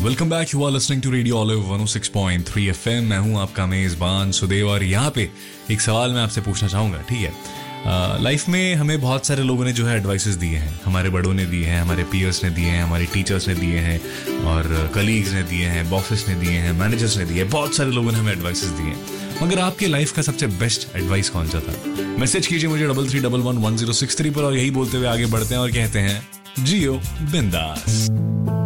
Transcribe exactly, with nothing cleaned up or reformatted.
Welcome back, you are listening to radio olive one O six point three FM. मैं हूं आपका मेजबान सुदेव और यहाँ पे एक सवाल मैं आपसे पूछना चाहूँगा, ठीक है। लाइफ uh, में हमें बहुत सारे लोगों ने जो है एडवाइसेस दिए हैं, हमारे बड़ों ने दिए हैं, हमारे पीयर्स ने दिए हैं, हमारे टीचर्स ने दिए हैं और कलीग्स ने दिए हैं, बॉसेस ने दिए हैं, मैनेजर्स ने दिए हैं, बहुत सारे लोगों ने हमें एडवाइसेस दिए हैं। मगर आपकी लाइफ का सबसे बेस्ट एडवाइस कौन सा था? मैसेज कीजिए मुझे double three double one one zero six three पर और यही बोलते हुए आगे बढ़ते हैं और कहते हैं जियो बिंदास।